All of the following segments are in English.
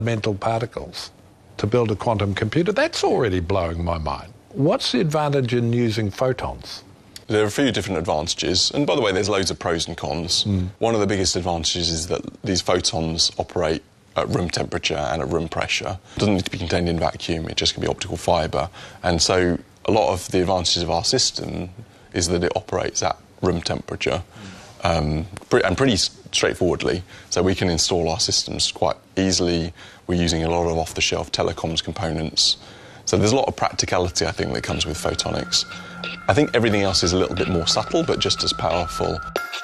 mental particles to build a quantum computer. That's already blowing my mind. What's the advantage in using photons? There are a few different advantages, and by the way, there's loads of pros and cons. One of the biggest advantages is that these photons operate at room temperature and at room pressure. It doesn't need to be contained in vacuum, it just can be optical fibre. And so a lot of the advantages of our system is that it operates at room temperature, and pretty straightforwardly. So we can install our systems quite easily. We're using a lot of off-the-shelf telecoms components. So there's a lot of practicality, I think, that comes with photonics. I think everything else is a little bit more subtle, but just as powerful.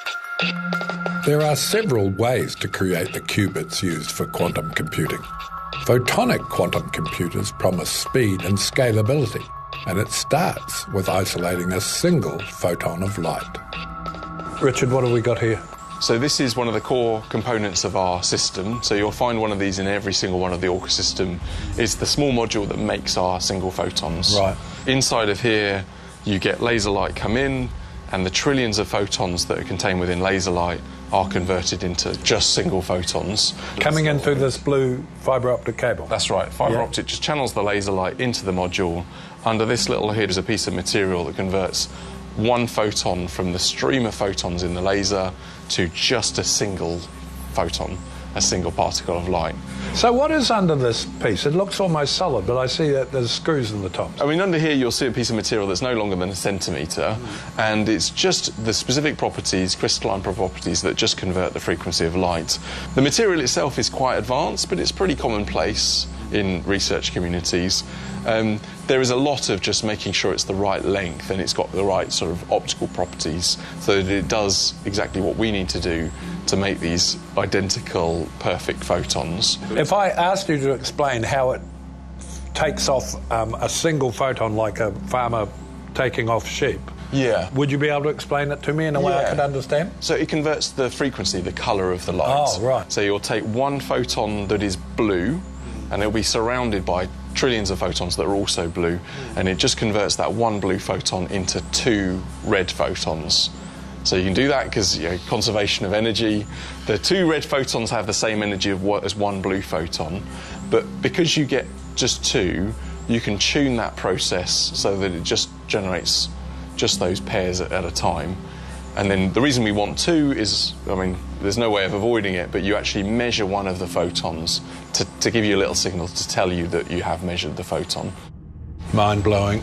There are several ways to create the qubits used for quantum computing. Photonic quantum computers promise speed and scalability, and it starts with isolating a single photon of light. Richard, what have we got here? So this is one of the core components of our system. So you'll find one of these in every single one of the Orca system. It's the small module that makes our single photons. Right. Inside of here, you get laser light come in, and the trillions of photons that are contained within laser light are converted into just single photons. Coming in through this blue fibre optic cable? That's right. Fibre optic just channels the laser light into the module. Under this little hood is a piece of material that converts one photon from the stream of photons in the laser to just a single photon, a single particle of light. So what is under this piece? It looks almost solid, but I see that there's screws in the top. I mean, under here you'll see a piece of material that's no longer than a centimetre, and it's just the specific properties, crystalline properties, that just convert the frequency of light. The material itself is quite advanced, but it's pretty commonplace in research communities. There is a lot of just making sure it's the right length and it's got the right sort of optical properties so that it does exactly what we need to do to make these identical, perfect photons. If I asked you to explain how it takes off a single photon like a farmer taking off sheep, would you be able to explain it to me in a way I could understand? So it converts the frequency, the colour of the light. Oh, right. So you'll take one photon that is blue, and it'll be surrounded by trillions of photons that are also blue, and it just converts that one blue photon into two red photons. So you can do that because, conservation of energy. The two red photons have the same energy as one blue photon, but because you get just two, you can tune that process so that it just generates just those pairs at a time. And then the reason we want two is, I mean, there's no way of avoiding it, but you actually measure one of the photons to give you a little signal to tell you that you have measured the photon. Mind-blowing.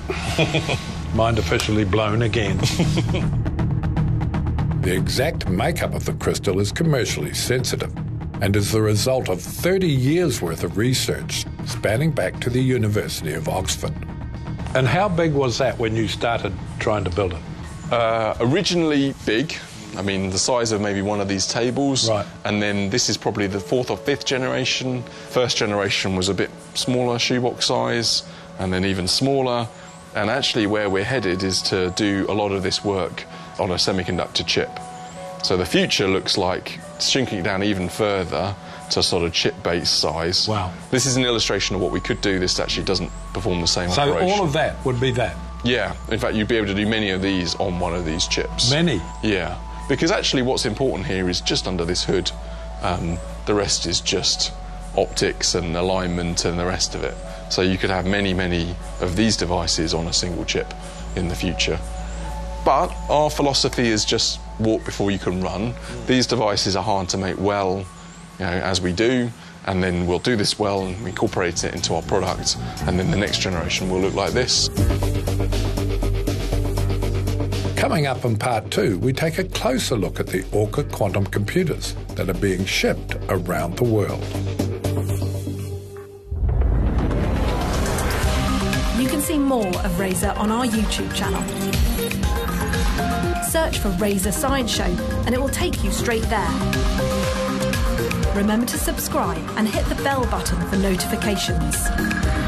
Mind officially blown again. The exact makeup of the crystal is commercially sensitive and is the result of 30 years' worth of research spanning back to the University of Oxford. And how big was that when you started trying to build it? Originally big, I mean the size of maybe one of these tables, right. And then this is probably the fourth or fifth generation. First generation was a bit smaller, shoebox size, and then even smaller. And actually where we're headed is to do a lot of this work on a semiconductor chip. So the future looks like shrinking it down even further to sort of chip-based size. Wow. This is an illustration of what we could do. This actually doesn't perform the same operation. So all of that would be that? Yeah, in fact you'd be able to do many of these on one of these chips. Many? Yeah, because actually what's important here is just under this hood. The rest is just optics and alignment and the rest of it. So you could have many, many of these devices on a single chip in the future. But our philosophy is just walk before you can run. These devices are hard to make well, as we do, and then we'll do this well and incorporate it into our product, and then the next generation will look like this. Coming up in part 2, we take a closer look at the Orca quantum computers that are being shipped around the world. You can see more of Razor on our YouTube channel. Search for Razor Science Show and it will take you straight there. Remember to subscribe and hit the bell button for notifications.